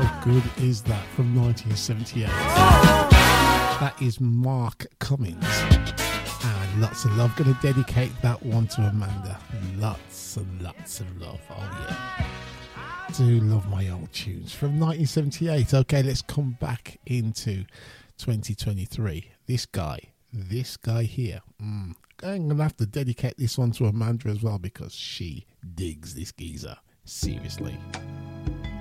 How good is that from 1978? That is Mark Cummings. And lots of love. Going to dedicate that one to Amanda. Lots and lots of love. Oh, yeah. Do love my old tunes from 1978. Okay, let's come back into 2023. This guy here. I'm going to have to dedicate this one to Amanda as well because she digs this geezer. Seriously.